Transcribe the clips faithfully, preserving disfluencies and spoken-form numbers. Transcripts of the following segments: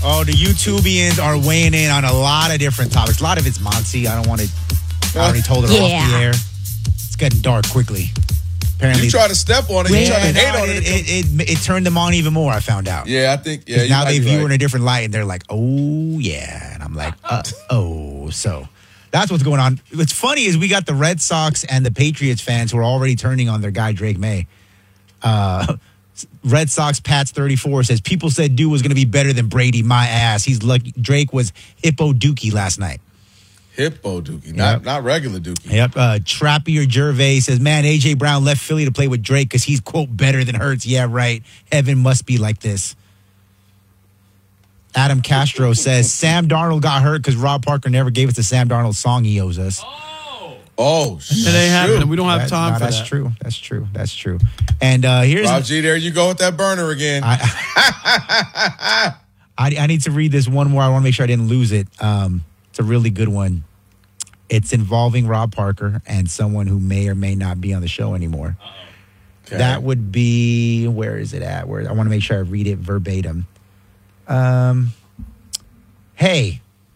Oh, the YouTubians are weighing in on a lot of different topics. A lot of it's Monty. I don't want to. I already told her Yeah. off the air. It's getting dark quickly. Apparently, You try to step on it. You try to Yeah, hate no, on it, it. it, it. It turned them on even more, I found out. Yeah, I think. Yeah, you now might they be view her right. in a different light, and they're like, oh, yeah. And I'm like, uh, oh. So that's what's going on. What's funny is we got the Red Sox and the Patriots fans who are already turning on their guy, Drake May. Uh, Red Sox Pats thirty-four says, people said dude was going to be better than Brady. My ass. He's lucky. Drake was hippo dookie last night. Hippo Dookie, not Yep. not regular Dookie. Yep. Uh, Trappier Gervais says, man, A J Brown left Philly to play with Drake because he's, quote, better than Hurts. Yeah, right. Heaven must be like this. Adam Castro says, Sam Darnold got hurt because Rob Parker never gave us the Sam Darnold song he owes us. Oh, It ain't happening. We don't have That- time no, for that's that. true. That's true. That's true. And uh, here's... Rob G, there you go with that burner again. I, I, I need to read this one more. I want to make sure I didn't lose it. Um, it's a really good one. It's involving Rob Parker and someone who may or may not be on the show anymore. Okay. That would be, where is it at? Where I want to make sure I read it verbatim. Um, hey,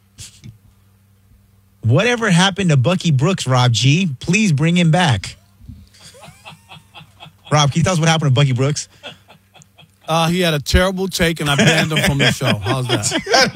whatever happened to Bucky Brooks, Rob G? Please bring him back. Rob, can you tell us what happened to Bucky Brooks? Uh, he had a terrible take, and I banned him from the show. How's that?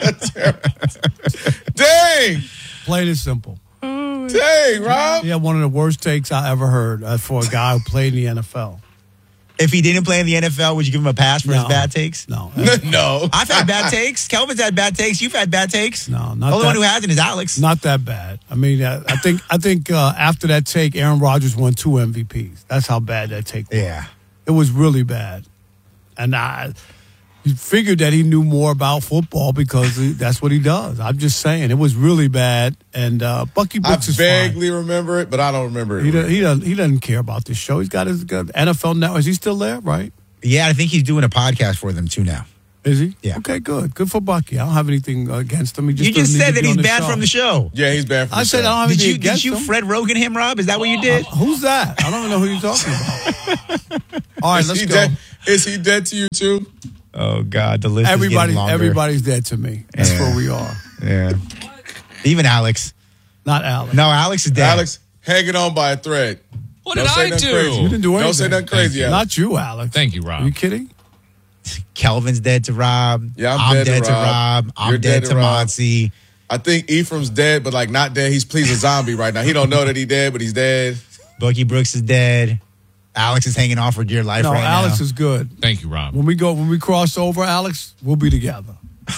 Dang, Plain and simple. dang, Rob. He had one of the worst takes I ever heard uh, for a guy who played in the N F L. If he didn't play in the N F L, would you give him a pass for his No. bad takes? No. No, I've had bad takes. Kelvin's had bad takes. You've had bad takes. No, not The only that- one who hasn't is Alex. Not that bad. I mean, uh, I think I think uh, after that take, Aaron Rodgers won two M V Ps. That's how bad that take was. Yeah. It was really bad. And I you figured that he knew more about football because he, that's what he does. I'm just saying. It was really bad. And uh, Bucky I Brooks is fine. vaguely remember it, but I don't remember it. He, doesn't, he, doesn't, he doesn't care about this show. He's got his got N F L Network. Is he still there, right? Yeah, I think he's doing a podcast for them too now. Is he? Yeah. Okay, good. Good for Bucky. I don't have anything against him. He just You just doesn't need said to that be he's on banned show. from the show. Yeah, he's banned from I the said show. I don't have Did anything you did against you him. Fred Rogan him, Rob? Is that what you did? Who's that? I don't even know who you're talking about. All right, Is let's he go. dead? Is he dead to you too? Oh God, the list Everybody, is getting longer. everybody's dead to me. That's Yeah. where we are. Yeah. Even Alex. Not Alex. No, Alex is dead. Alex, hanging on by a thread. What Don't did say I nothing do? crazy. You didn't do anything. Don't say nothing crazy, Alex. Not you, Alex. Thank you, Rob. Are you kidding? Kelvin's dead to Rob. Yeah, I'm dead to dead to Rob. Rob. I'm You're dead, dead to to Rob. Monty. I think Ephraim's dead, but like not dead. He's please a zombie right now. He don't know that he dead, but he's dead. Bucky Brooks is dead. Alex is hanging on for dear life No, right Alex now. is good. Thank you, Rob. When we go, when we cross over, Alex, we'll be together.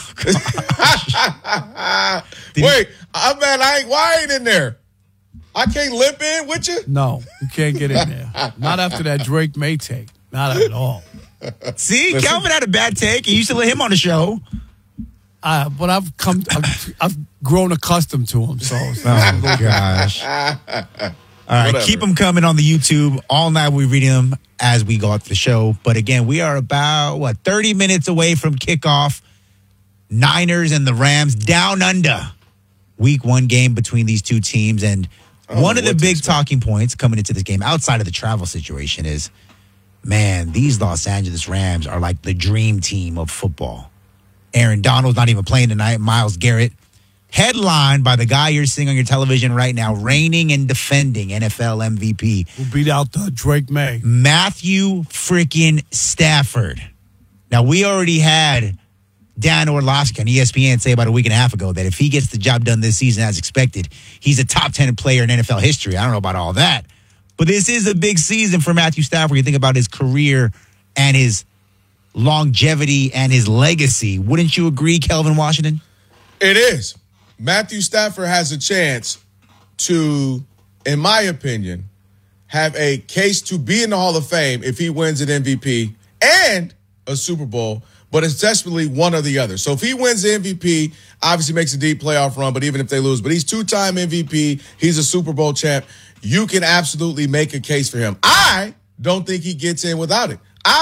Wait, I'm mad. I ain't. Why I ain't in there? I can't limp in with you. No, you can't get in there. Not after that Drake May take. Not at all. See, Kelvin had a bad take, and you should let him on the show. Uh, but I've come, I've, I've grown accustomed to him. So, so Oh gosh! All right, Whatever. keep them coming on the YouTube all night. We're reading them as we go out the show. But again, we are about what thirty minutes away from kickoff. Niners and the Rams down under. Week one game between these two teams, and one of the what to big expect. talking points coming into this game, outside of the travel situation, is man, these Los Angeles Rams are like the dream team of football. Aaron Donald's not even playing tonight. Myles Garrett, headlined by the guy you're seeing on your television right now, reigning and defending N F L M V P, we'll beat out the Drake May. Matthew freaking Stafford. Now, we already had Dan Orlovsky on E S P N say about a week and a half ago that if he gets the job done this season as expected, he's a top ten player in N F L history. I don't know about all that. But this is a big season for Matthew Stafford. You think about his career and his longevity and his legacy. Wouldn't you agree, Kelvin Washington? It is. Matthew Stafford has a chance to, in my opinion, have a case to be in the Hall of Fame if he wins an M V P and a Super Bowl, but it's desperately one or the other. So if he wins the M V P, obviously makes a deep playoff run, but even if they lose, but he's two-time M V P, he's a Super Bowl champ, you can absolutely make a case for him. I don't think he gets in without it. I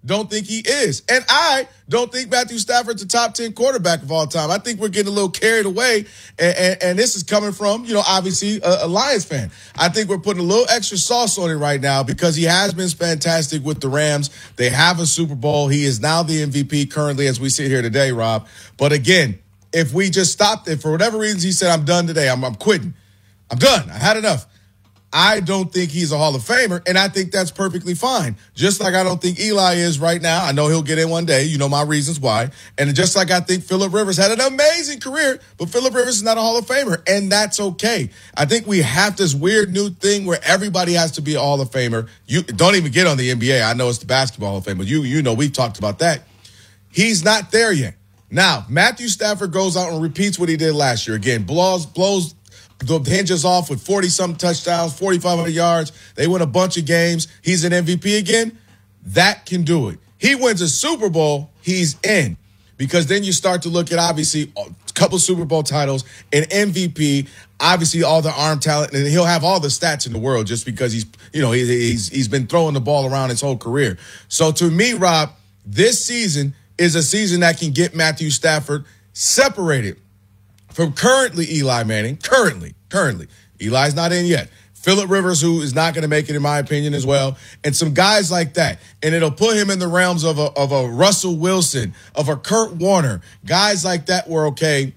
don't think he is. And I don't think Matthew Stafford's a top ten quarterback of all time. I think we're getting a little carried away. And, and, and this is coming from, you know, obviously a, a Lions fan. I think we're putting a little extra sauce on it right now because he has been fantastic with the Rams. They have a Super Bowl. He is now the M V P currently as we sit here today, Rob. But again, if we just stopped it for whatever reasons, he said, I'm done today. I'm, I'm quitting. I'm done. I had enough. I don't think he's a Hall of Famer, and I think that's perfectly fine. Just like I don't think Eli is right now. I know he'll get in one day. You know my reasons why. And just like I think Phillip Rivers had an amazing career, but Phillip Rivers is not a Hall of Famer, and that's okay. I think we have this weird new thing where everybody has to be a Hall of Famer. You don't even get on the N B A. I know it's the Basketball Hall of Fame, but you, you know we've talked about that. He's not there yet. Now, Matthew Stafford goes out and repeats what he did last year. Again, blows, blows the hinges off with forty-something touchdowns, forty-five hundred yards. They win a bunch of games. He's an M V P again. That can do it. He wins a Super Bowl, he's in. Because then you start to look at, obviously, a couple Super Bowl titles, an M V P, obviously all the arm talent, and he'll have all the stats in the world just because he's, you know, he's he's been throwing the ball around his whole career. So to me, Rob, this season is a season that can get Matthew Stafford separated from currently Eli Manning, currently, currently. Eli's not in yet. Phillip Rivers, who is not going to make it, in my opinion, as well, and some guys like that. And it'll put him in the realms of a, of a Russell Wilson, of a Kurt Warner. Guys like that were okay.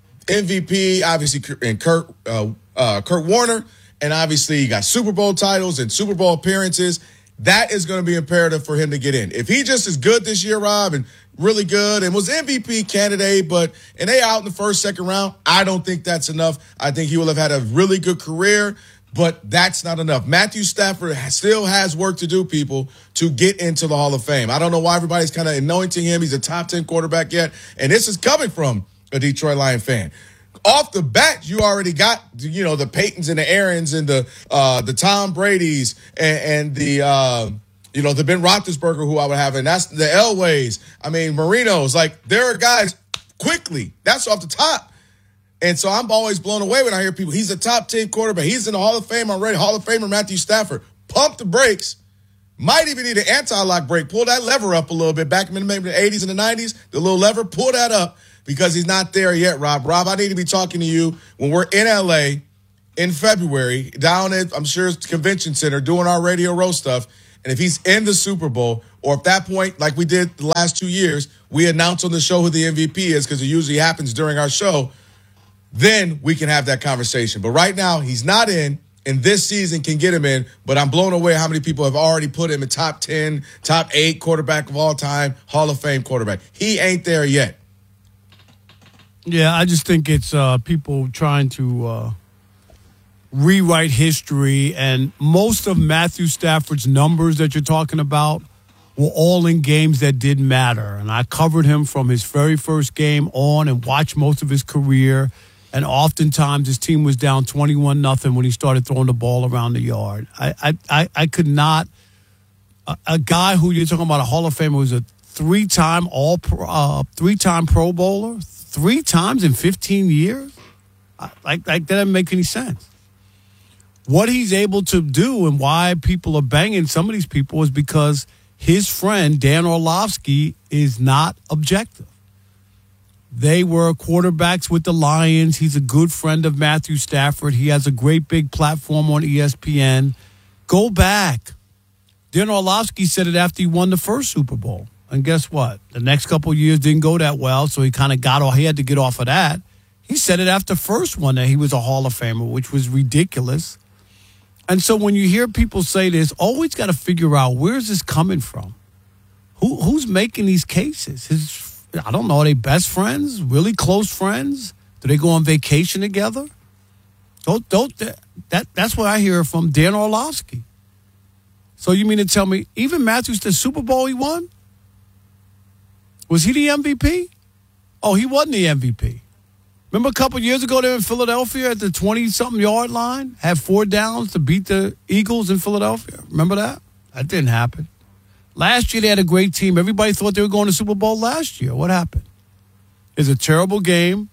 M V P, obviously, and Kurt, uh, uh, Kurt Warner, and obviously you got Super Bowl titles and Super Bowl appearances. That is going to be imperative for him to get in. If he just is good this year, Rob, and really good and was M V P candidate, but and they out in the first, second round, I don't think that's enough. I think he will have had a really good career, but that's not enough. Matthew Stafford still has work to do, people, to get into the Hall of Fame. I don't know why everybody's kind of anointing him. He's a top ten quarterback yet, and this is coming from a Detroit Lion fan. Off the bat, you already got, you know, the Peytons and the Aarons and the uh, the Tom Bradys and, and the, uh, you know, the Ben Roethlisberger who I would have, and that's the Elways. I mean, Marinos. Like, there are guys quickly. That's off the top. And so I'm always blown away when I hear people, he's a top ten quarterback. He's in the Hall of Fame already. Hall of Famer Matthew Stafford. Pump the brakes. Might even need an anti-lock brake. Pull that lever up a little bit. Back in the, maybe the eighties and the nineties, the little lever, pull that up. Because he's not there yet, Rob. Rob, I need to be talking to you when we're in L A in February, down at, I'm sure, it's the convention center, doing our Radio Row stuff. And if he's in the Super Bowl, or at that point, like we did the last two years, we announce on the show who the M V P is because it usually happens during our show, then we can have that conversation. But right now, he's not in, and this season can get him in. But I'm blown away how many people have already put him in top ten, top eight quarterback of all time, Hall of Fame quarterback. He ain't there yet. Yeah, I just think it's uh, people trying to uh, rewrite history, and most of Matthew Stafford's numbers that you're talking about were all in games that didn't matter. And I covered him from his very first game on and watched most of his career. And oftentimes his team was down twenty-one nothing when he started throwing the ball around the yard. I I, I, I could not a, – a guy who you're talking about, a Hall of Famer, who's a three-time all uh, three-time Pro Bowler, three times in fifteen years? Like, like that doesn't make any sense. What he's able to do and why people are banging some of these people is because his friend, Dan Orlovsky, is not objective. They were quarterbacks with the Lions. He's a good friend of Matthew Stafford. He has a great big platform on E S P N. Go back. Dan Orlovsky said it after he won the first Super Bowl. And guess what? The next couple of years didn't go that well, so he kind of got off. He had to get off of that. He said it after the first one that he was a Hall of Famer, which was ridiculous. And so when you hear people say this, always got to figure out, where is this coming from? Who Who's making these cases? His, I don't know, are they best friends? Really close friends? Do they go on vacation together? Don't, don't, that, that's what I hear from Dan Orlovsky. So you mean to tell me, even Matthews, the Super Bowl he won? Was he the M V P? Oh, he wasn't the M V P. Remember a couple years ago there in Philadelphia at the twenty-something yard line? Had four downs to beat the Eagles in Philadelphia. Remember that? That didn't happen. Last year they had a great team. Everybody thought they were going to Super Bowl last year. What happened? It's a terrible game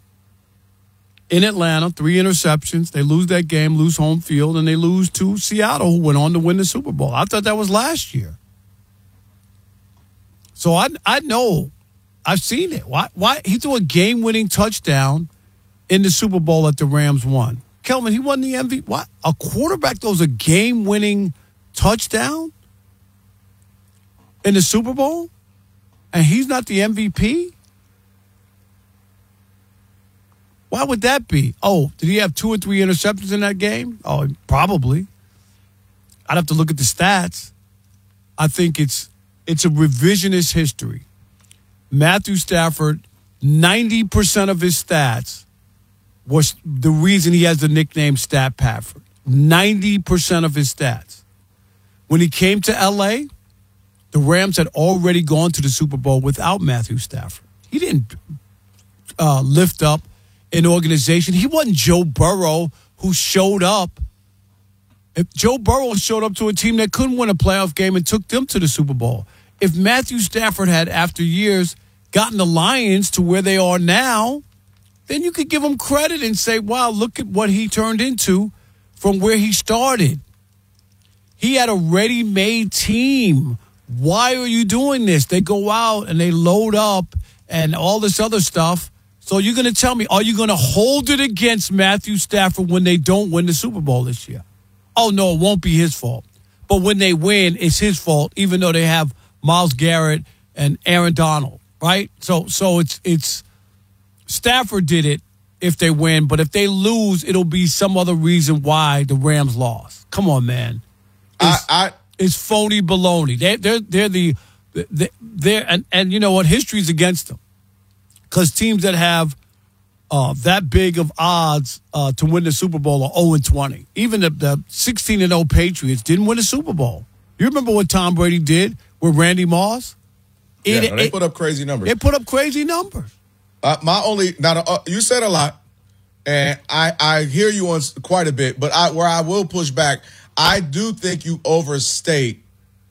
in Atlanta, three interceptions. They lose that game, lose home field, and they lose to Seattle, who went on to win the Super Bowl. I thought that was last year. So I I know. I've seen it. Why? Why he threw a game-winning touchdown in the Super Bowl that the Rams won. Kelvin, he won the M V P. What? A quarterback throws a game-winning touchdown in the Super Bowl, and he's not the M V P? Why would that be? Oh, did he have two or three interceptions in that game? Oh, probably. I'd have to look at the stats. I think it's it's a revisionist history. Matthew Stafford, ninety percent of his stats was the reason he has the nickname Stat Pafford. ninety percent of his stats. When he came to L A, the Rams had already gone to the Super Bowl without Matthew Stafford. He didn't uh, lift up an organization. He wasn't Joe Burrow who showed up. If Joe Burrow showed up to a team that couldn't win a playoff game and took them to the Super Bowl. If Matthew Stafford had, after years, gotten the Lions to where they are now, then you could give him credit and say, wow, look at what he turned into from where he started. He had a ready-made team. Why are you doing this? They go out and they load up and all this other stuff. So you're going to tell me, are you going to hold it against Matthew Stafford when they don't win the Super Bowl this year? Oh, no, it won't be his fault. But when they win, it's his fault, even though they have Myles Garrett and Aaron Donald. Right? So so it's it's Stafford did it if they win, but if they lose, it'll be some other reason why the Rams lost. Come on, man. It's, I, I it's phony baloney. They they're they're the they're, they're and, and you know what? History's against them. Because teams that have uh, that big of odds uh, to win the Super Bowl are oh and twenty. Even the, the sixteen and oh Patriots didn't win a Super Bowl. You remember what Tom Brady did with Randy Moss? Yeah, It, no, they it, put up crazy numbers. They put up crazy numbers. Uh, my only now uh, you said a lot, and I I hear you on quite a bit, but I where I will push back, I do think you overstate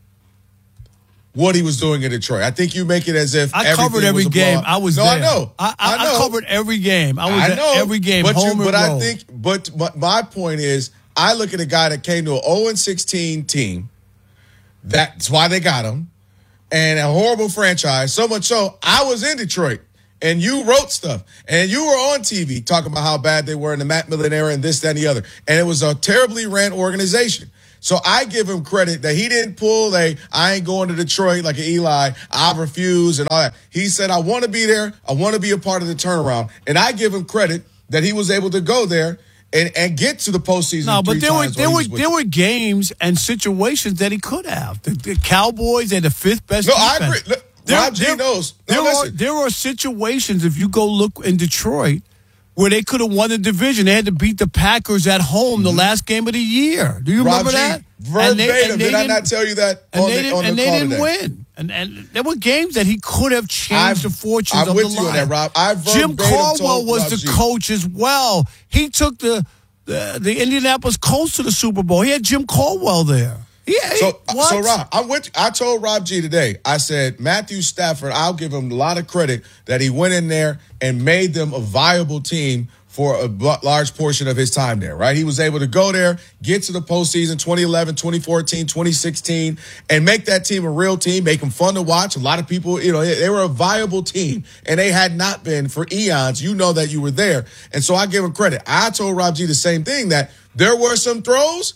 what he was doing in Detroit. I think you make it as if I covered every was game. blowout. I was no, there. I know. I, I, I know. I covered every game. I was I at know every game. But home you, and but road. I think, but, but my point is, I look at a guy that came to an oh and sixteen team. That's why they got him. And a horrible franchise, so much so, I was in Detroit, and you wrote stuff, and you were on T V talking about how bad they were in the Matt Millen era and this, that, and the other. And it was a terribly ran organization. So I give him credit that he didn't pull a, I ain't going to Detroit like an Eli, I refuse and all that. He said, I want to be there, I want to be a part of the turnaround. And I give him credit that he was able to go there And, and get to the postseason. No, but three there were times there while were he was with there you. were games and situations that he could have. The, the Cowboys had the fifth best. No, defense. I agree. Look, There, Rob G there- knows. No, there are listen. there are situations if you go look in Detroit where they could have won the division. They had to beat the Packers at home the last game of the year. Do you Rob remember G, that? verbatim. And they- and they Did I didn't- not tell you that And on they the, didn't, on the and they call didn't today? win. And and there were games that he could have changed I've- the fortunes I'm of with the you on line. that, Rob. I Jim verbatim Caldwell told was Rob the G. coach as well. He took the the, the Indianapolis Colts to the Super Bowl. He had Jim Caldwell there. Yeah. So, what? so Rob, I'm with you. I told Rob G today, I said, Matthew Stafford, I'll give him a lot of credit that he went in there and made them a viable team for a b- large portion of his time there, right? He was able to go there, get to the postseason twenty eleven, twenty fourteen, twenty sixteen, and make that team a real team, make them fun to watch. A lot of people, you know, they, they were a viable team, and they had not been for eons. You know that you were there. And so I give him credit. I told Rob G the same thing, that there were some throws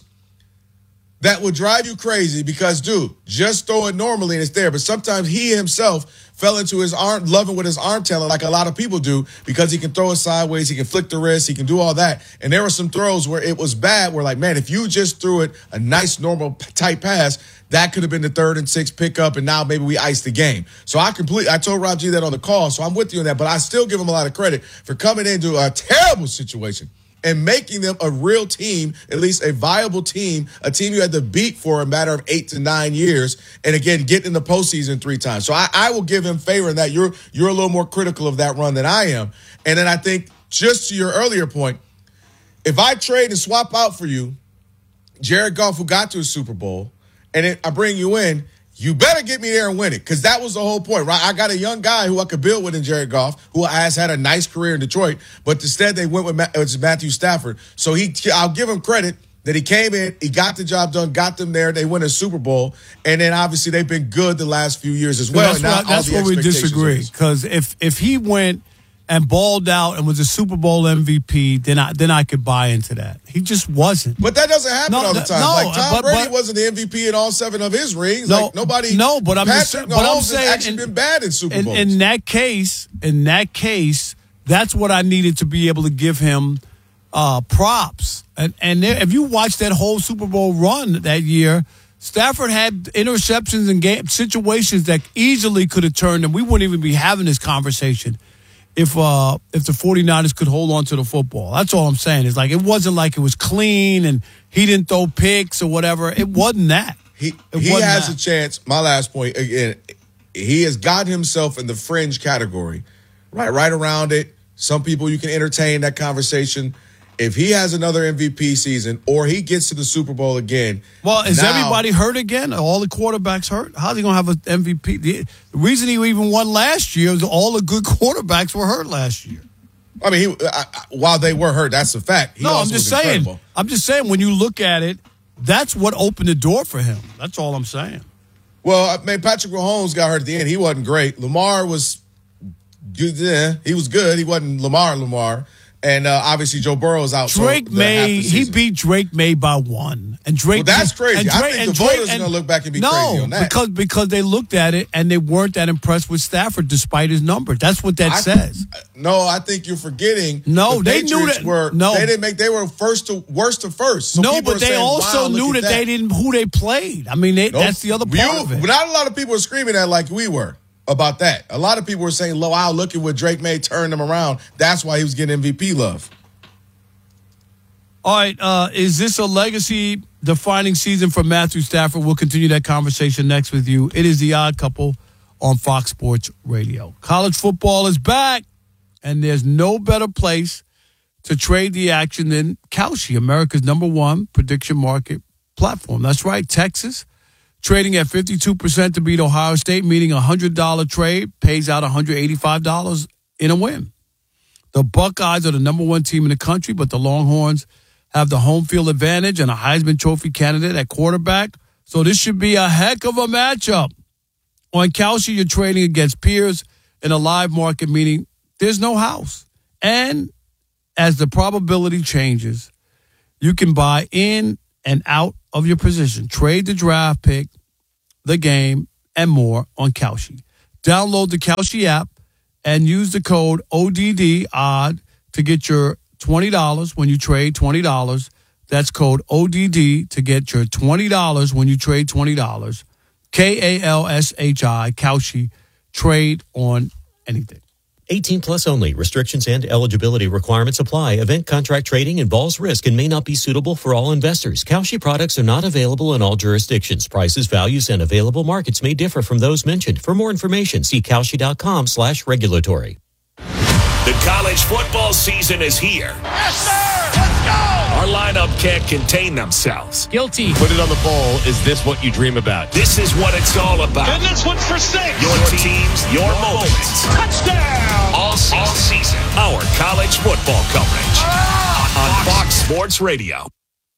that would drive you crazy because, dude, just throw it normally and it's there. But sometimes he himself fell into his arm, loving with his arm talent like a lot of people do because he can throw it sideways, he can flick the wrist, he can do all that. And there were some throws where it was bad, where like, man, if you just threw it a nice, normal, tight pass, that could have been the third and sixth pickup, and now maybe we iced the game. So I completely, I told Rob G that on the call, so I'm with you on that. But I still give him a lot of credit for coming into a terrible situation and making them a real team, at least a viable team, a team you had to beat for a matter of eight to nine years, and again, getting in the postseason three times. So I, I will give him favor in that. You're you're a little more critical of that run than I am. And then I think, just to your earlier point, if I trade and swap out for you Jared Goff, who got to a Super Bowl, and then I bring you in, you better get me there and win it, because that was the whole point, right? I got a young guy who I could build with in Jared Goff, who has had a nice career in Detroit, but instead they went with Matthew Stafford. So he, I'll give him credit that he came in, he got the job done, got them there, they win a Super Bowl, and then obviously they've been good the last few years as well. That's, what, I, that's where we disagree. Because if if he went and balled out and was a Super Bowl M V P, then I then I could buy into that. He just wasn't. But that doesn't happen no, all the time. No, like Tom but, Brady but, wasn't the M V P in all seven of his rings. No, like nobody. No, but I'm Patrick just, Mahomes but I'm saying, has actually in, been bad in Super Bowls. In, in that case, in that case, that's what I needed to be able to give him uh, props. And and there, if you watch that whole Super Bowl run that year, Stafford had interceptions and game situations that easily could have turned, and we wouldn't even be having this conversation if uh, if the 49ers could hold on to the football. That's all I'm saying. It's like it wasn't like it was clean and he didn't throw picks or whatever. It wasn't that. He it he wasn't has that. a chance. My last point again. He has got himself in the fringe category, right, right around it. Some people you can entertain that conversation. If he has another M V P season or he gets to the Super Bowl again. Well, is now, everybody hurt again? Are all the quarterbacks hurt? How's he going to have an M V P? The, the reason he even won last year is all the good quarterbacks were hurt last year. I mean, he, I, I, while they were hurt, that's a fact. He no, also I'm just was saying. incredible. I'm just saying when you look at it, that's what opened the door for him. That's all I'm saying. Well, I mean, Patrick Mahomes got hurt at the end. He wasn't great. Lamar was good. Yeah, he was good. He wasn't Lamar Lamar. And uh, obviously Joe Burrow's out. Drake so May, he beat Drake May by one. And Drake, well, that's crazy. And I Drake, think the Drake, voters are going to look back and be no, crazy on that. because because they looked at it and they weren't that impressed with Stafford despite his number. That's what that I, says. No, I think you're forgetting. No, the they Patriots knew that. Were, no, they didn't make. They were first to worst to first. So no, but are they saying, also wow, knew that, that they didn't who they played. I mean, they, nope. that's the other part you, of it. Not a lot of people are screaming that like we were about that. A lot of people were saying, "Wow, look at what Drake May turned him around. That's why he was getting M V P love." All right, uh, is this a legacy-defining season for Matthew Stafford? We'll continue that conversation next with you. It is The Odd Couple on Fox Sports Radio. College football is back, and there's no better place to trade the action than Kalshi, America's number one prediction market platform. That's right, Texas, trading at fifty-two percent to beat Ohio State, meaning a one hundred dollars trade pays out one hundred eighty-five dollars in a win. The Buckeyes are the number one team in the country, but the Longhorns have the home field advantage and a Heisman Trophy candidate at quarterback. So this should be a heck of a matchup. On Kalshi, you're trading against peers in a live market, meaning there's no house. And as the probability changes, you can buy in and out of your position, trade the draft pick, the game, and more on Kalshi. Download the Kalshi app and use the code O D D, odd, to get your twenty dollars when you trade twenty dollars. That's code O D D to get your twenty dollars when you trade twenty dollars. K A L S H I, Kalshi. Trade on anything. eighteen plus only. Restrictions and eligibility requirements apply. Event contract trading involves risk and may not be suitable for all investors. Kalshi products are not available in all jurisdictions. Prices, values, and available markets may differ from those mentioned. For more information, see Kalshi.com slash regulatory. The college football season is here. Yes, sir! Let's go! Our lineup can't contain themselves. Guilty. Put it on the bowl. Is this what you dream about? This is what it's all about. And this one's for six. Your teams, your moments. Touchdown! All season. All season. Our college football coverage on Fox Sports Radio.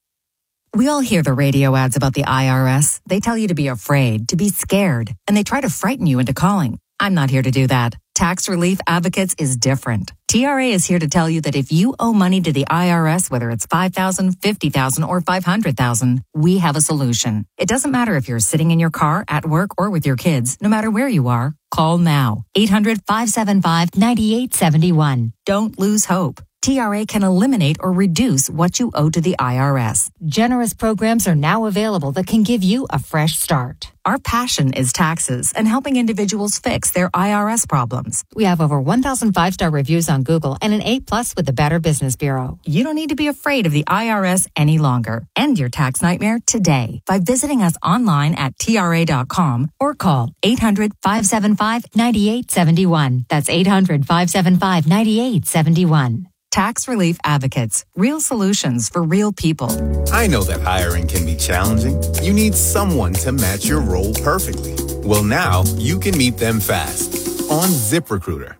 We all hear the radio ads about the I R S. They tell you to be afraid, to be scared, and they try to frighten you into calling. I'm not here to do that. Tax Relief Advocates is different. T R A is here to tell you that if you owe money to the I R S, whether it's five thousand dollars, fifty thousand dollars, or five hundred thousand dollars, we have a solution. It doesn't matter if you're sitting in your car, at work, or with your kids. No matter where you are, call now. eight hundred, five seven five, nine eight seven one. Don't lose hope. T R A can eliminate or reduce what you owe to the I R S. Generous programs are now available that can give you a fresh start. Our passion is taxes and helping individuals fix their I R S problems. We have over one thousand five-star reviews on Google and an A plus with the Better Business Bureau. You don't need to be afraid of the I R S any longer. End your tax nightmare today by visiting us online at T R A dot com or call eight hundred, five seven five, nine eight seven one. That's eight hundred, five seven five, nine eight seven one. Tax Relief Advocates. Real solutions for real people. I know that hiring can be challenging. You need someone to match your role perfectly. Well, now you can meet them fast on ZipRecruiter.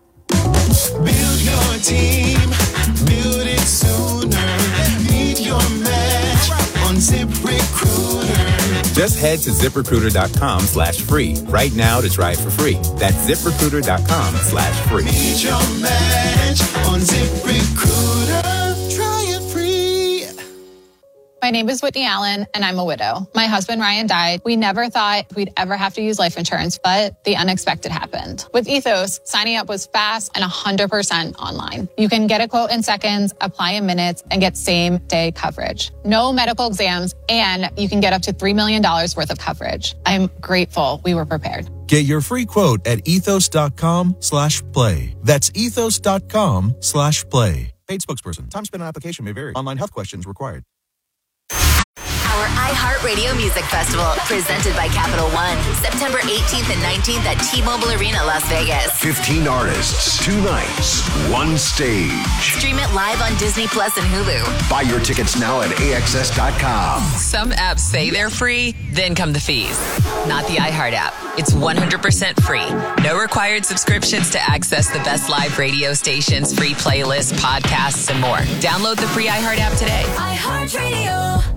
Build your team. Build it sooner. Meet your match head to ZipRecruiter.com slash free right now to try it for free. That's ZipRecruiter.com slash free. Need your match on ZipRecruiter. Try it free. My name is Whitney Allen, and I'm a widow. My husband, Ryan, died. We never thought we'd ever have to use life insurance, but the unexpected happened. With Ethos, signing up was fast and one hundred percent online. You can get a quote in seconds, apply in minutes, and get same-day coverage. No medical exams, and you can get up to three million dollars worth of coverage. I'm grateful we were prepared. Get your free quote at ethos.com slash play. That's ethos.com slash play. Paid spokesperson. Time spent on application may vary. Online health questions required. Our iHeartRadio Music Festival, presented by Capital One, September eighteenth and nineteenth at T-Mobile Arena, Las Vegas. fifteen artists, two nights, one stage. Stream it live on Disney Plus and Hulu. Buy your tickets now at A X S dot com. Some apps say they're free, then come the fees. Not the iHeart app. It's one hundred percent free. No required subscriptions to access the best live radio stations, free playlists, podcasts, and more. Download the free iHeart app today. iHeartRadio.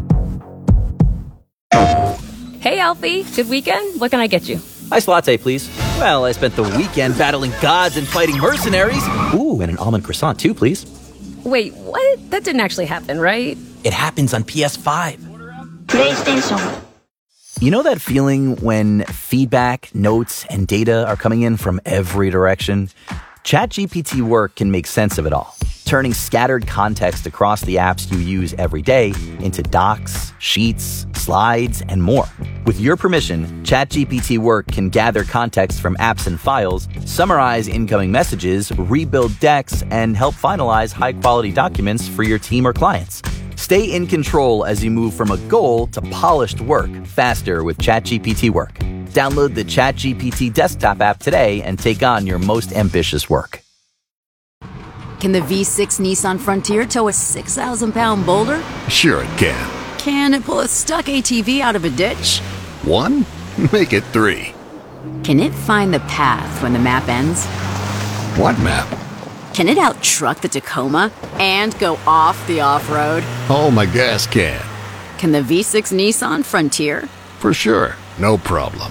Hey, Alfie. Good weekend? What can I get you? Iced latte, please. Well, I spent the weekend battling gods and fighting mercenaries. Ooh, and an almond croissant, too, please. Wait, what? That didn't actually happen, right? It happens on P S five. PlayStation. You know that feeling when feedback, notes, and data are coming in from every direction? ChatGPT Work can make sense of it all, turning scattered context across the apps you use every day into docs, sheets, slides, and more. With your permission, ChatGPT Work can gather context from apps and files, summarize incoming messages, rebuild decks, and help finalize high-quality documents for your team or clients. Stay in control as you move from a goal to polished work faster with ChatGPT Work. Download the ChatGPT desktop app today and take on your most ambitious work. Can the V six Nissan Frontier tow a six thousand pound boulder? Sure it can. Can it pull a stuck A T V out of a ditch? One? Make it three. Can it find the path when the map ends? What map? Can it out-truck the Tacoma and go off the off-road? Oh, my gas can. Can the V six Nissan Frontier? For sure. No problem.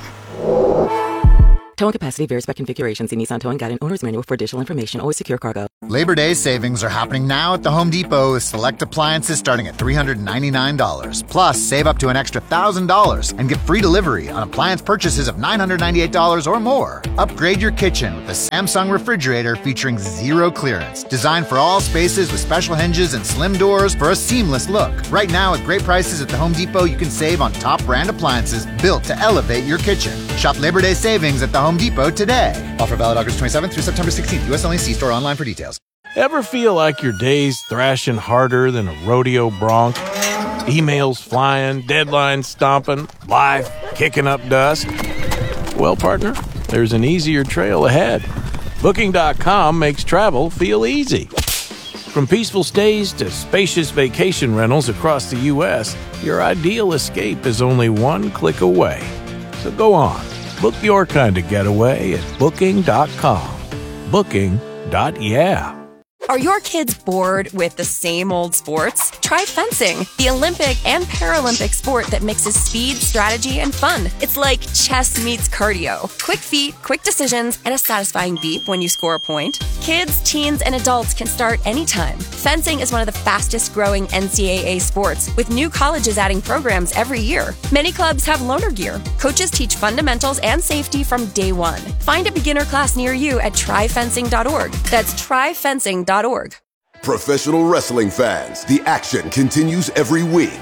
Towing capacity varies by configuration. See Nissan Towing Guide and Owner's Manual for additional information. Always secure cargo. Labor Day savings are happening now at the Home Depot with select appliances starting at three hundred ninety-nine dollars. Plus, save up to an extra one thousand dollars and get free delivery on appliance purchases of nine hundred ninety-eight dollars or more. Upgrade your kitchen with the Samsung refrigerator featuring zero clearance. Designed for all spaces with special hinges and slim doors for a seamless look. Right now, with great prices at the Home Depot, you can save on top brand appliances built to elevate your kitchen. Shop Labor Day savings at the Home Depot today. Offer valid August twenty-seventh through September sixteenth. U S only. See store online for details. Ever feel like your day's thrashing harder than a rodeo bronc? Emails flying, deadlines stomping, life kicking up dust? Well, partner, there's an easier trail ahead. Booking dot com makes travel feel easy. From peaceful stays to spacious vacation rentals across the U S, your ideal escape is only one click away. So go on. Book your kind of getaway at Booking dot com. Booking. Yeah. Are your kids bored with the same old sports? Try fencing, the Olympic and Paralympic sport that mixes speed, strategy, and fun. It's like chess meets cardio. Quick feet, quick decisions, and a satisfying beep when you score a point. Kids, teens, and adults can start anytime. Fencing is one of the fastest growing N C double A sports, with new colleges adding programs every year. Many clubs have loaner gear. Coaches teach fundamentals and safety from day one. Find a beginner class near you at try fencing dot org. That's try fencing dot org. Professional wrestling fans, the action continues every week.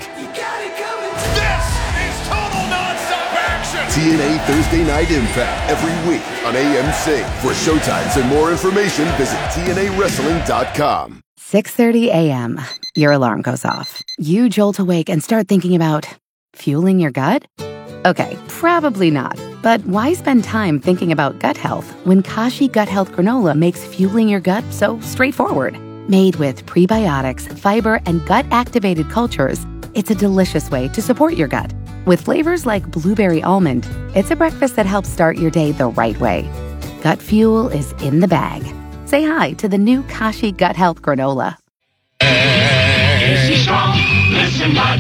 This is total nonstop action. T N A Thursday Night Impact every week on A M C. For showtimes and more information, visit T N A wrestling dot com. six thirty a.m. Your alarm goes off. You jolt awake and start thinking about fueling your gut? Okay, probably not. But why spend time thinking about gut health when Kashi Gut Health Granola makes fueling your gut so straightforward? Made with prebiotics, fiber, and gut-activated cultures, it's a delicious way to support your gut. With flavors like blueberry almond, it's a breakfast that helps start your day the right way. Gut fuel is in the bag. Say hi to the new Kashi Gut Health Granola. Is he strong? Listen, bud.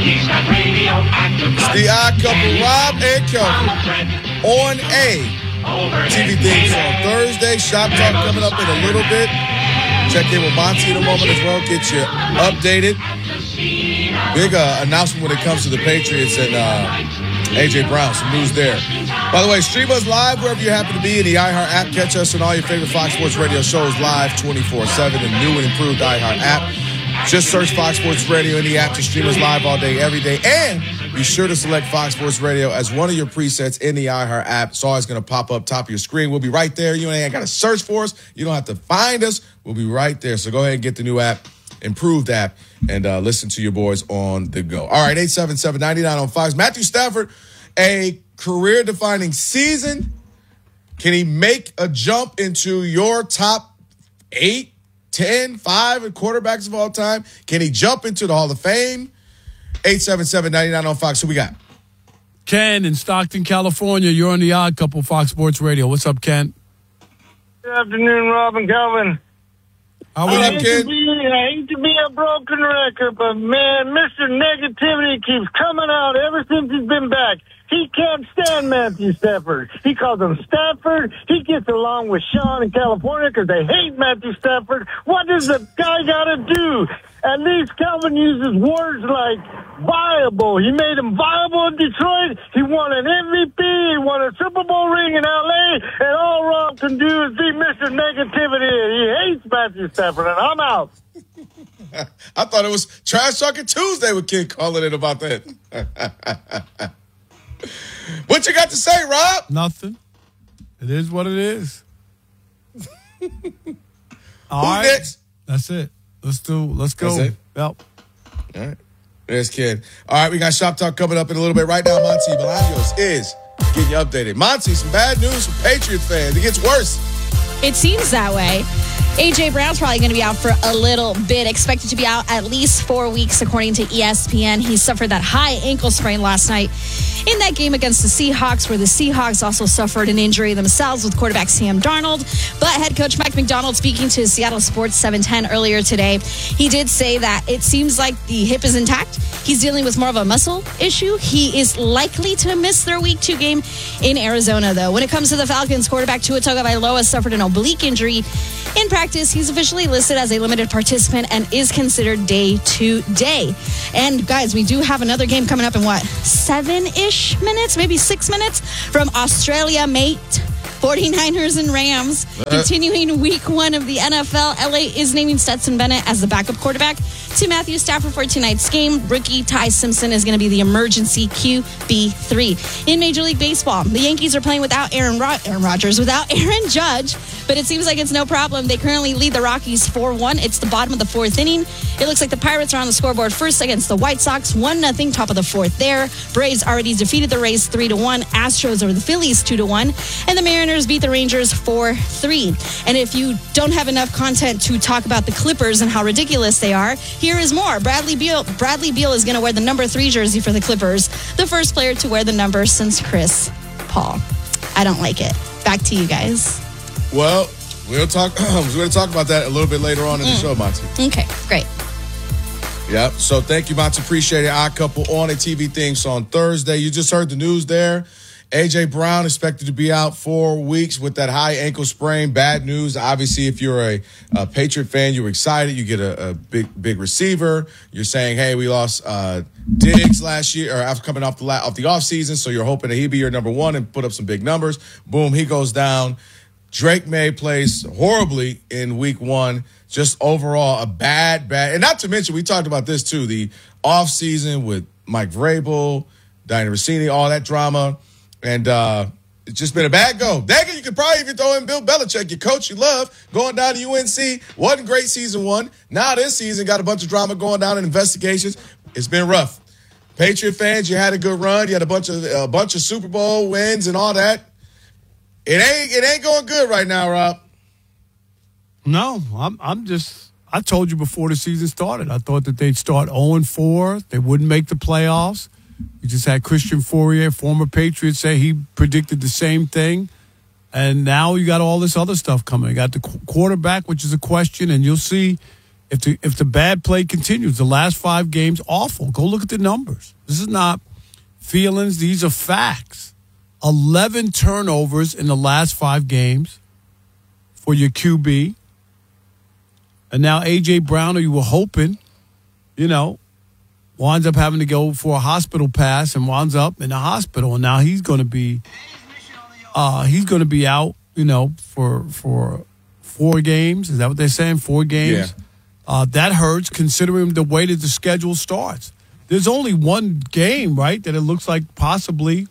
It's the Odd Couple, Rob and Kelvin, on a T V things on Thursday. Shop Talk coming up in a little bit. Check in with Monty in a moment as well. Get you updated. Big uh, announcement when it comes to the Patriots and uh, A J Brown. Some news there. By the way, stream us live wherever you happen to be in the iHeart app. Catch us on all your favorite Fox Sports Radio shows live twenty-four seven in the new and improved iHeart app. Just search Fox Sports Radio in the app to stream us live all day, every day. And be sure to select Fox Sports Radio as one of your presets in the iHeart app. It's always going to pop up top of your screen. We'll be right there. You ain't got to search for us. You don't have to find us. We'll be right there. So go ahead and get the new app, improved app, and uh, listen to your boys on the go. All right, eight seven seven, nine nine on Fox. Matthew Stafford, a career-defining season. Can he make a jump into your top eight, ten, five quarterbacks of all time? Can he jump into the Hall of Fame? eight seven seven, nine nine on Fox. Who we got? Ken in Stockton, California. You're on the Odd Couple, Fox Sports Radio. What's up, Ken? Good afternoon, Rob and Calvin. How are you, I hate Ken? to be, I hate to be a broken record, but man, Mister Negativity keeps coming out ever since he's been back. He can't stand Matthew Stafford. He calls him Stafford. He gets along with Sean in California because they hate Matthew Stafford. What does the guy got to do? At least Calvin uses words like viable. He made him viable in Detroit. He won an M V P. He won a Super Bowl ring in L A. And all Rob can do is be Mister Negativity. He hates Matthew Stafford, and I'm out. I thought it was Trash Talking Tuesday with Kid calling it about that. What you got to say, Rob? Nothing. It is what it is. All Who's right. next? That's it. Let's do. Let's go. That's it? Yep. All right. There's Kid. All right, we got Shop Talk coming up in a little bit. Right now, Monty Bolaños is getting you updated. Monty, some bad news for Patriots fans. It gets worse. It seems that way. A J Brown's probably going to be out for a little bit, expected to be out at least four weeks, according to E S P N. He suffered that high ankle sprain last night in that game against the Seahawks, where the Seahawks also suffered an injury themselves with quarterback Sam Darnold. But head coach Mike McDonald, speaking to Seattle Sports seven ten earlier today, he did say that it seems like the hip is intact. He's dealing with more of a muscle issue. He is likely to miss their week two game in Arizona, though. When it comes to the Falcons, quarterback Tua Tagovailoa suffered an oblique injury in practice. He's officially listed as a limited participant and is considered day to day. And guys, we do have another game coming up in what, seven-ish minutes, maybe six minutes from Australia, mate. forty-niners and Rams. Uh, Continuing week one of the N F L, L A is naming Stetson Bennett as the backup quarterback to Matthew Stafford for tonight's game. Rookie Ty Simpson is going to be the emergency Q B three. In Major League Baseball, the Yankees are playing without Aaron, Ro- Aaron Rodgers, without Aaron Judge, but it seems like it's no problem. They currently lead the Rockies four one. It's the bottom of the fourth inning. It looks like the Pirates are on the scoreboard first against the White Sox, one nothing, top of the fourth there. Braves already defeated the Rays three to one. Astros over the Phillies two to one. And the Mariners beat the Rangers four three. And if you don't have enough content to talk about the Clippers and how ridiculous they are, here is more. Bradley Beal, Bradley Beal is going to wear the number three jersey for the Clippers, the first player to wear the number since Chris Paul. I don't like it. Back to you guys. Well, we'll talk. We're going to talk about that a little bit later on in the Mm. show, Monty. Okay, great. Yep. So thank you, Monty. Appreciate it. Odd Couple on a T V thing. So on Thursday, you just heard the news there. A J Brown expected to be out four weeks with that high ankle sprain. Bad news. Obviously, if you're a, a Patriot fan, you're excited. You get a, a big, big receiver. You're saying, hey, we lost uh, Diggs last year, or after coming off the off the offseason, so you're hoping that he'd be your number one and put up some big numbers. Boom, he goes down. Drake May plays horribly in week one. Just overall a bad, bad. And not to mention, we talked about this too, the offseason with Mike Vrabel, Diana Rossini, all that drama. And uh, it's just been a bad go. Dang it, you could probably even throw in Bill Belichick, your coach you love, going down to U N C. Wasn't great season one. Now this season got a bunch of drama going down in investigations. It's been rough. Patriot fans, you had a good run. You had a bunch of a bunch of Super Bowl wins and all that. It ain't it ain't going good right now, Rob. No, I'm I'm just I told you before the season started. I thought that they'd start oh and four. They wouldn't make the playoffs. We just had Christian Fourier, former Patriot, say he predicted the same thing. And now you got all this other stuff coming. You got the qu- quarterback, which is a question, and you'll see if the if the bad play continues, the last five games awful. Go look at the numbers. This is not feelings; these are facts. Eleven turnovers in the last five games for your Q B, and now A J Brown, who you were hoping, you know, winds up having to go for a hospital pass and winds up in the hospital, and now he's going to be, uh, he's going to be out, you know, for for four games. Is that what they're saying? Four games. Yeah. Uh, that hurts considering the way that the schedule starts. There's only one game, right, that it looks like possibly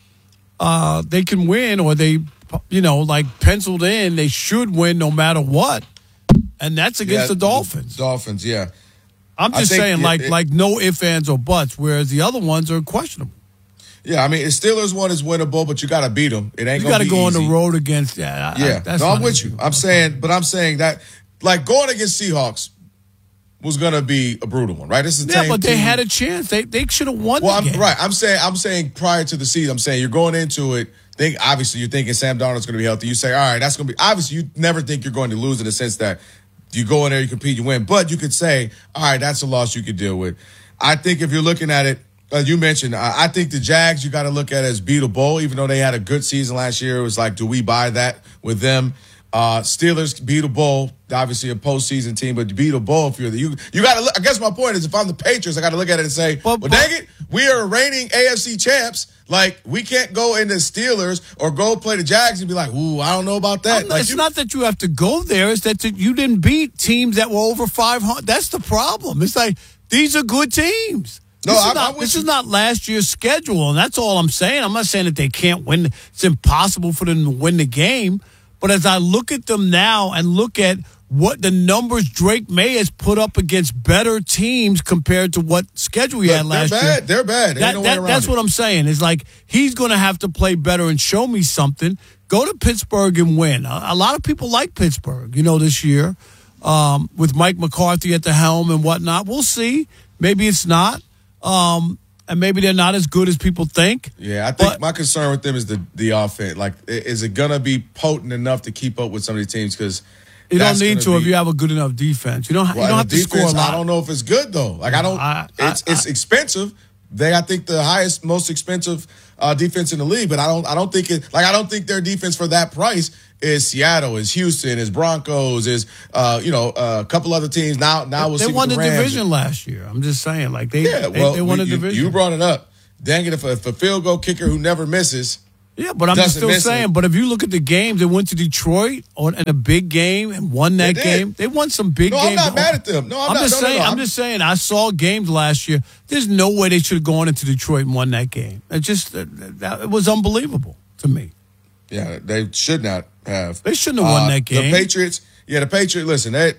uh, they can win, or they, you know, like penciled in, they should win no matter what, and that's against Yeah, the Dolphins. The Dolphins, yeah. I'm I just think saying, it- like, it- like no ifs, ands, or buts, whereas the other ones are questionable. Yeah, I mean, the Steelers one is winnable, but you got to beat them. It ain't You going got to to be go on easy. the road against, yeah. I- Yeah, I, that's no, I'm not with easy. you. I'm saying, but I'm saying that, like, going against Seahawks was going to be a brutal one, right? This is the Yeah, same but they team. had a chance. They they should have won Well, the I'm game. right. I'm saying, I'm saying prior to the season, I'm saying you're going into it. Think obviously you're thinking Sam Darnold's going to be healthy. You say, all right, that's going to be obviously. You never think you're going to lose in the sense that you go in there, you compete, you win. But you could say, all right, that's a loss you could deal with. I think if you're looking at it, uh, you mentioned, I, I think the Jags you got to look at as beatable, even though they had a good season last year. It was like, do we buy that with them? Uh, Steelers beatable, obviously a postseason team, but beatable if you're the you. You got to look. I guess my point is, if I'm the Patriots, I got to look at it and say, well, dang it, we are reigning A F C champs. Like, we can't go into Steelers or go play the Jags and be like, ooh, I don't know about that. I'm- Like, it's you- not that you have to go there. It's that you didn't beat teams that were over five hundred. That's the problem. It's like, these are good teams. No, this is I'm- not, I'm with this you. is not last year's schedule, and that's all I'm saying. I'm not saying that they can't win. It's impossible for them to win the game. But as I look at them now and look at what the numbers Drake May has put up against better teams compared to what schedule he Look, had last they're year. bad. They're bad. Ain't That- no way that- around that's it. what I'm saying. Is like he's going to have to play better and show me something. Go to Pittsburgh and win. A, a lot of people like Pittsburgh, you know, this year um, with Mike McCarthy at the helm and whatnot. We'll see. Maybe it's not. Um, and maybe they're not as good as people think. Yeah, I think my concern with them is the the offense. Like, i- is it gonna be potent enough to keep up with some of these teams? Because You don't need to if you have a good enough defense. You don't, you don't have to score a lot. I don't know if it's good though. Like, I don't. I- it's it's expensive. They, I think, the highest, most expensive uh, defense in the league. But I don't. I don't think it. Like, I don't think their defense for that price is Seattle, is Houston, is Broncos, is uh, you know uh, a couple other teams. Now, now we'll They see. won with the the Rams. division last year. I'm just saying, like they, Yeah, they, well, they won we- the you, division. you brought it up. Dang it! If a, if a field goal kicker who never misses. Yeah, but I'm just doesn't still miss saying. it. But if you look at the games, they went to Detroit on in a big game and won that They did. game. They won some big No, I'm games. not mad at them. No, I'm not- just no, no, saying. no, I'm, I'm- just saying. I saw games last year. There's no way they should have gone into Detroit and won that game. It just that, that, it was unbelievable to me. Yeah, they should not have. They shouldn't have won Uh, that game. The Patriots, yeah, the Patriots. Listen, that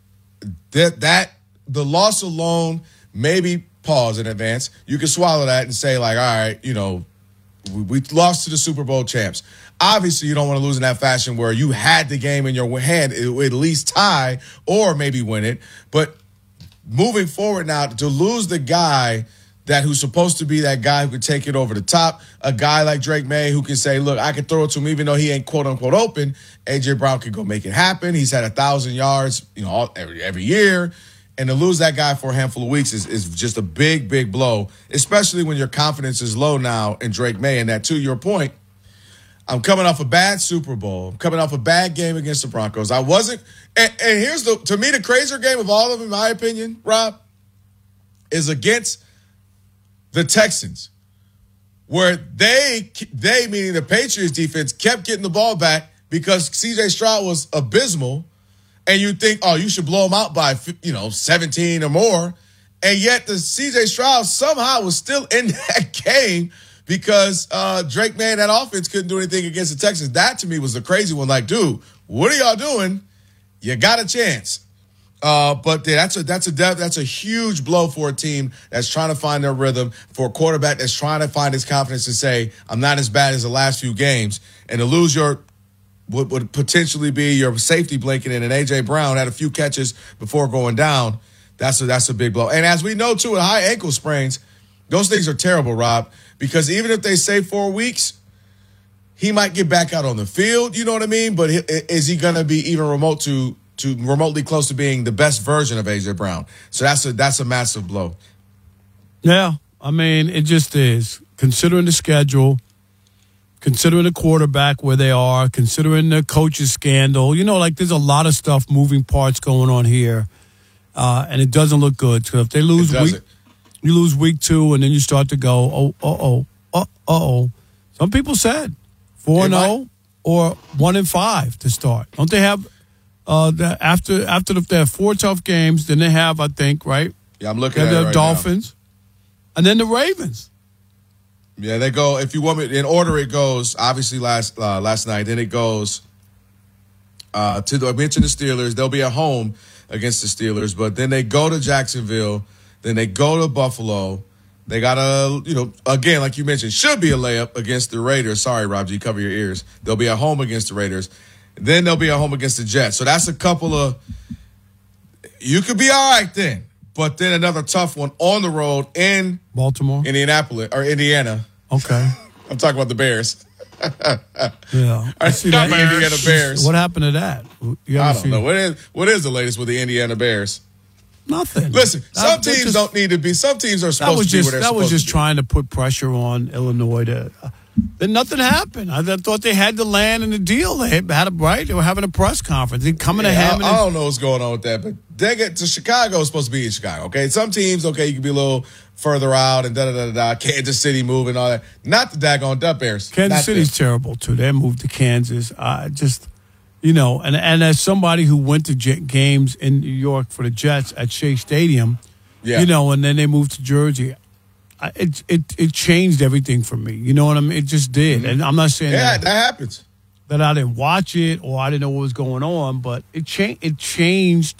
that that the loss alone, maybe pause in advance. You can swallow that and say like, all right, you know, we, we lost to the Super Bowl champs. Obviously, you don't want to lose in that fashion where you had the game in your hand, it would at least tie or maybe win it. But moving forward now, to lose the guy that who's supposed to be that guy who could take it over the top, a guy like Drake May who can say, look, I can throw it to him even though he ain't quote unquote open. A J Brown could go make it happen. He's had a thousand yards, you know, all, every every year. And to lose that guy for a handful of weeks is, is just a big, big blow, especially when your confidence is low now in Drake May. And that, to your point, I'm coming off a bad Super Bowl. I'm coming off a bad game against the Broncos. I wasn't, and, and here's the, to me, the crazier game of all of them, in my opinion, Rob, is against the Texans, where they, they meaning the Patriots defense, kept getting the ball back because C J Stroud was abysmal. And you think, oh, you should blow them out by, you know, seventeen or more. And yet the C J Stroud somehow was still in that game because uh, Drake May and that offense couldn't do anything against the Texans. That, to me, was the crazy one. Like, dude, what are y'all doing? You got a chance. Uh, but yeah, that's a that's a that's a huge blow for a team that's trying to find their rhythm, for a quarterback that's trying to find his confidence to say, I'm not as bad as the last few games. And to lose your what would potentially be your safety blanket in, and A J Brown had a few catches before going down. That's a, that's a big blow. And as we know, too, with high ankle sprains, those things are terrible, Rob, because even if they say four weeks, he might get back out on the field, you know what I mean? But is he going to be even remote to to remotely close to being the best version of A J Brown. So that's a that's a massive blow. Yeah, I mean, it just is. Considering the schedule, considering the quarterback where they are, considering the coach's scandal, you know, like there's a lot of stuff, moving parts going on here, uh, and it doesn't look good. So if they lose week, you lose week two, and then you start to go, oh, uh oh, uh oh. Some people said four and zero or one and five to start. Don't they have uh, the, after after the, they have four tough games? Then they have, I think, right? Yeah, I'm looking they at have it the right Dolphins, now. And then the Ravens. Yeah, they go. If you want me in order, it goes obviously last uh, last night. Then it goes uh, to the I mentioned the Steelers. They'll be at home against the Steelers, but then they go to Jacksonville. Then they go to Buffalo. They got a, you know, again, like you mentioned, should be a layup against the Raiders. Sorry, Rob G, cover your ears. They'll be at home against the Raiders. Then they'll be at home against the Jets. So that's a couple of, you could be all right then. But then another tough one on the road in Baltimore, Indianapolis, or Indiana. Okay. I'm talking about the Bears. Yeah. I see that Indiana Bears. What happened to that? You I haven't don't seen- know. What is, what is the latest with the Indiana Bears? Nothing. Listen, some That- that teams just- don't need to be. Some teams are That supposed was to be just where they're that was supposed just to be. trying to put pressure on Illinois to. Uh, then nothing happened. I, I thought they had the land and the deal. They had, had a right. They were having a press conference. They coming to Yeah, Hammond. I, I don't know what's going on with that, but they get to Chicago is supposed to be in Chicago. Okay, some teams, okay, you can be a little further out and da da da da. Kansas City moving all that. Not the daggone Duck Bears. Kansas Not City's them. terrible too. They moved to Kansas. I just, you know, and and as somebody who went to Jet games in New York for the Jets at Shea Stadium, Yeah. you know, and then they moved to Jersey. I, it it it changed everything for me. You know what I mean? It just did. Mm-hmm. And I'm not saying Yeah, that, that happens. that I didn't watch it or I didn't know what was going on, but it changed. It changed.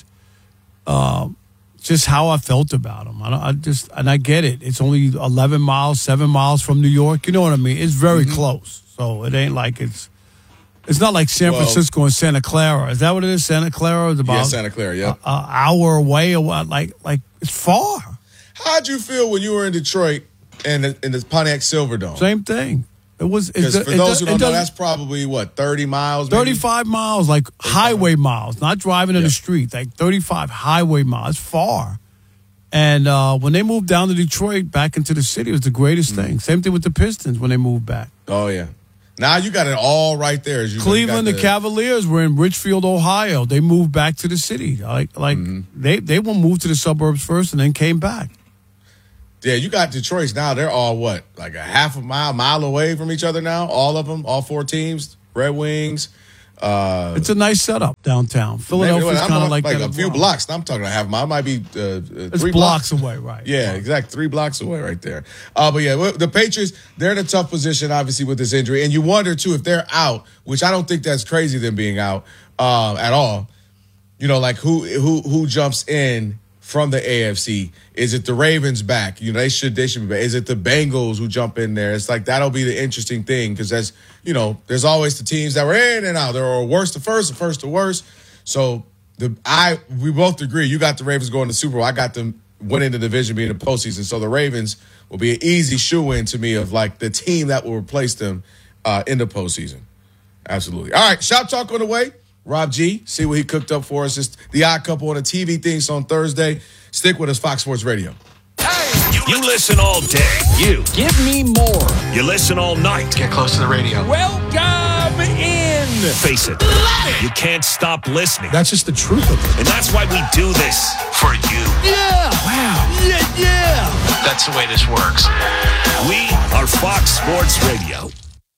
Uh, just how I felt about them. I, don't, I just and I get it. It's only eleven miles, seven miles from New York. You know what I mean? It's very Mm-hmm. close. So it ain't like it's. It's not like San Well- Francisco and Santa Clara. Is that what it is? Santa Clara is about Yeah, Santa Clara, yeah. an hour away or what? Like like it's far. How'd you feel when you were in Detroit and the, in the Pontiac Silverdome? Same thing. It was. It, Because do- for it those do- who it don't know, doesn't- that's probably, what, thirty miles? maybe? thirty-five miles, like highway miles, not driving in the street, like thirty-five highway miles. It's far. And uh, when they moved down to Detroit, back into the city, it was the greatest Mm-hmm. thing. Same thing with the Pistons when they moved back. Oh, yeah. Now you got it all right there. As you Cleveland, you the, got Cavaliers were in Richfield, Ohio. They moved back to the city. Like, like Mm-hmm. they they will move to the suburbs first and then came back. Yeah, you got Detroit's now. They're all, what, like a half a mile, mile away from each other now? All of them, all four teams, Red Wings. Uh, It's a nice setup downtown. Philadelphia's maybe- I'm kind of on, like, like that a as few well. blocks. I'm talking a half mile. It might be uh, uh, It's three blocks away, right? Yeah, exactly. Three blocks away right there. Uh, but yeah, well, the Patriots, they're in a tough position, obviously, with this injury. And you wonder, too, if they're out, which I don't think that's crazy, them being out uh, at all. You know, like who who who jumps in from the A F C? Is it the Ravens back? You know, they should they should be back. Is it the Bengals who jump in there? It's like that'll be the interesting thing because that's, you know, there's always the teams that were in and out. There are worst to first, or first to worst. So the I we both agree. You got the Ravens going to the Super Bowl. I got them winning the division, being the postseason. So the Ravens will be an easy shoe-in to me of like the team that will replace them uh, in the postseason. Absolutely. All right, Shop Talk on the way. Rob G, see what he cooked up for us. It's the Odd Couple on the T V things on Thursday. Stick with us, Fox Sports Radio. You listen all day. You. Give me more. You listen all night. Get close to the radio. Welcome in. Face it. You can't stop listening. That's just the truth of it. And that's why we do this for you. Yeah. Wow. Yeah, yeah. That's the way this works. We are Fox Sports Radio.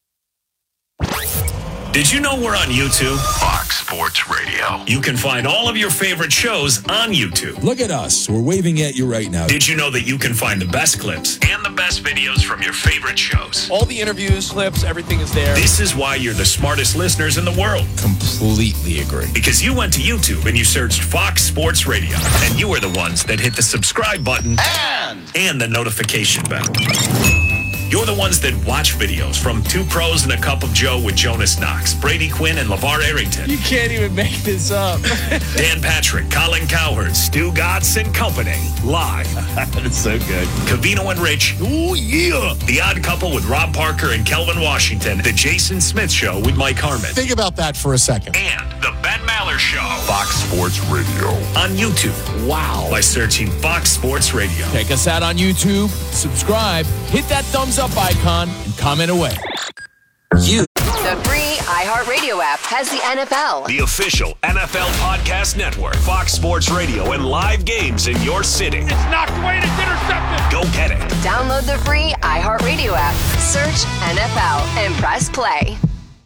Did you know we're on YouTube? Fox Sports Radio. You can find all of your favorite shows on YouTube. Look at us. We're waving at you right now. Did you know that you can find the best clips and the best videos from your favorite shows? All the interviews, clips, everything is there. This is why you're the smartest listeners in the world. Completely agree. Because you went to YouTube and you searched Fox Sports Radio. And you were the ones that hit the subscribe button and, and the notification bell. You're the ones that watch videos from Two Pros and a Cup of Joe with Jonas Knox, Brady Quinn, and LeVar Arrington. You can't even make this up. Dan Patrick, Colin Cowherd, Stu Gatz, and company. Live. That's so good. Covino and Rich. Oh, yeah. The Odd Couple with Rob Parker and Kelvin Washington. The Jason Smith Show with Mike Harmon. Think about that for a second. And the Ben Maller Show. Fox Sports Radio. On YouTube. Wow. By searching Fox Sports Radio. Check us out on YouTube. Subscribe. Hit that thumbs up icon and comment away. You. The free iHeartRadio app has the N F L. The official N F L podcast network. Fox Sports Radio and live games in your city. It's knocked away and it's intercepted. Go get it. Download the free iHeartRadio app. Search N F L and press play.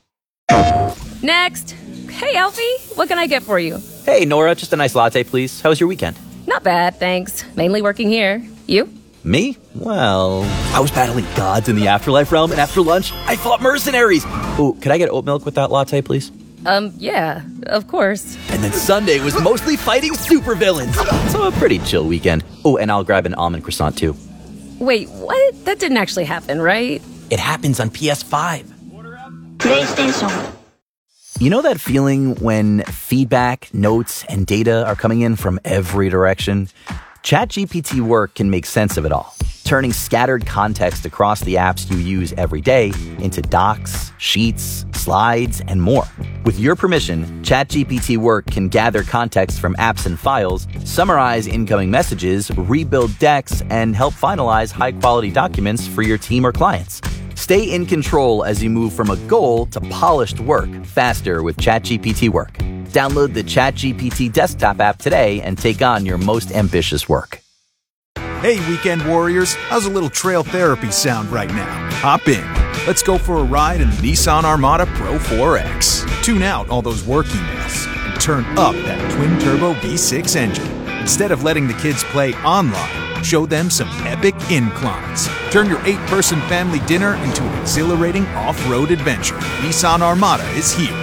Next. Hey, Alfie. What can I get for you? Hey, Nora. Just a nice latte, please. How was your weekend? Not bad, thanks. Mainly working here. You? Me? Well, I was battling gods in the afterlife realm, and after lunch, I fought mercenaries. Ooh, could I get oat milk with that latte, please? Um, yeah, of course. And then Sunday was mostly fighting supervillains. So a pretty chill weekend. Oh, and I'll grab an almond croissant, too. Wait, what? That didn't actually happen, right? It happens on P S five. PlayStation. You know that feeling when feedback, notes, and data are coming in from every direction? ChatGPT Work can make sense of it all, turning scattered context across the apps you use every day into docs, sheets, slides, and more. With your permission, ChatGPT Work can gather context from apps and files, summarize incoming messages, rebuild decks, and help finalize high-quality documents for your team or clients. Stay in control as you move from a goal to polished work faster with ChatGPT Work. Download the ChatGPT desktop app today and take on your most ambitious work. Hey, weekend warriors, how's a little trail therapy sound right now? Hop in. Let's go for a ride in the Nissan Armada Pro four X. Tune out all those work emails and turn up that twin-turbo V six engine. Instead of letting the kids play online, show them some epic inclines. Turn your eight-person family dinner into an exhilarating off-road adventure. Nissan Armada is here.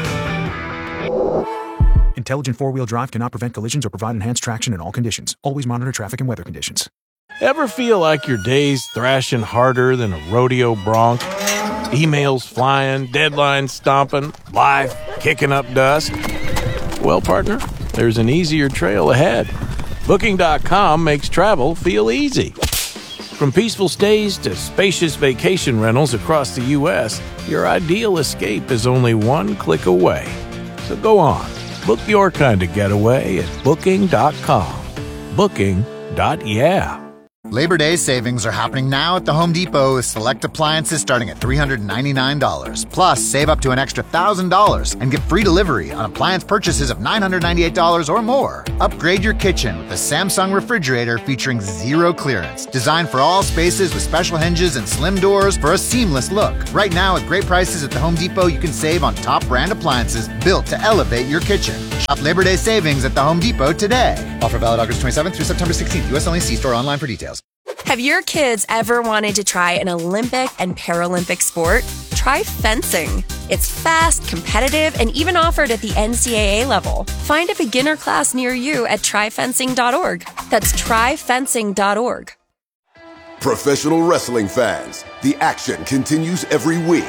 Intelligent four-wheel drive cannot prevent collisions or provide enhanced traction in all conditions. Always monitor traffic and weather conditions. Ever feel like your day's thrashing harder than a rodeo bronc? Emails flying, deadlines stomping, life kicking up dust? Well, partner, there's an easier trail ahead. Booking dot com makes travel feel easy. From peaceful stays to spacious vacation rentals across the U S, your ideal escape is only one click away. So go on, book your kind of getaway at Booking dot com. Booking. Yeah. Labor Day savings are happening now at the Home Depot with select appliances starting at three hundred ninety-nine dollars. Plus, save up to an extra one thousand dollars and get free delivery on appliance purchases of nine hundred ninety-eight dollars or more. Upgrade your kitchen with a Samsung refrigerator featuring zero clearance. Designed for all spaces with special hinges and slim doors for a seamless look. Right now, at great prices at the Home Depot, you can save on top brand appliances built to elevate your kitchen. Shop Labor Day savings at the Home Depot today. Offer valid August twenty-seventh through September sixteenth. U S only. See store online for details. Have your kids ever wanted to try an Olympic and Paralympic sport? Try fencing. It's fast, competitive, and even offered at the N C double A level. Find a beginner class near you at try fencing dot org. That's try fencing dot org. Professional wrestling fans, the action continues every week.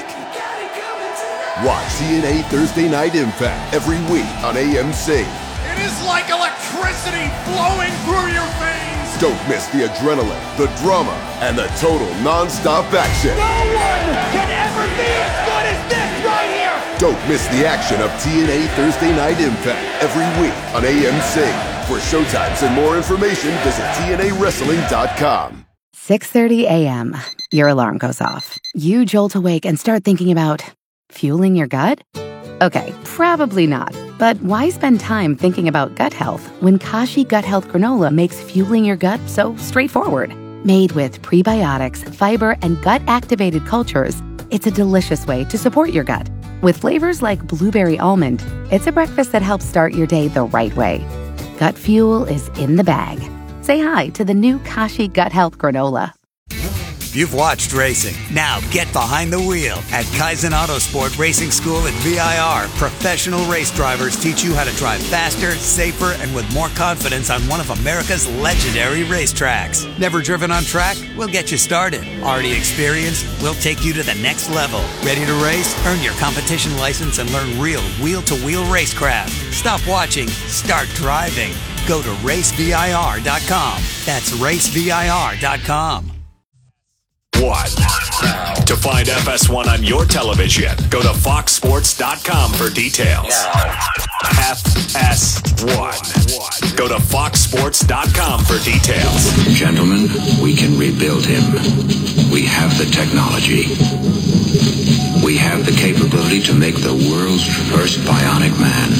Watch T N A Thursday Night Impact every week on A M C. It is like electricity flowing through your veins. Don't miss the adrenaline, the drama, and the total non-stop action. No one can ever be as good as this right here. Don't miss the action of T N A Thursday Night Impact every week on A M C. For showtimes and more information, visit T N A wrestling dot com. six thirty a.m. Your alarm goes off. You jolt awake and start thinking about fueling your gut? Okay, probably not. But why spend time thinking about gut health when Kashi Gut Health Granola makes fueling your gut so straightforward? Made with prebiotics, fiber, and gut-activated cultures, it's a delicious way to support your gut. With flavors like blueberry almond, it's a breakfast that helps start your day the right way. Gut fuel is in the bag. Say hi to the new Kashi Gut Health Granola. You've watched racing. Now get behind the wheel at Kaizen Autosport Racing School at V I R. Professional race drivers teach you how to drive faster, safer, and with more confidence on one of America's legendary racetracks. Never driven on track? We'll get you started. Already experienced? We'll take you to the next level. Ready to race? Earn your competition license and learn real wheel-to-wheel racecraft. Stop watching. Start driving. Go to race V I R dot com. That's race V I R dot com. One. To find F S one on your television, go to fox sports dot com for details. F S one. Go to fox sports dot com for details. Gentlemen, we can rebuild him. We have the technology. We have the capability to make the world's first bionic man.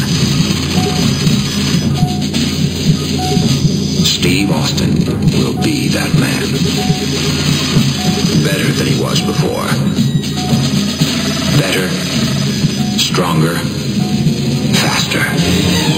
Steve Austin will be that man. Better than he was before. Better, stronger, faster.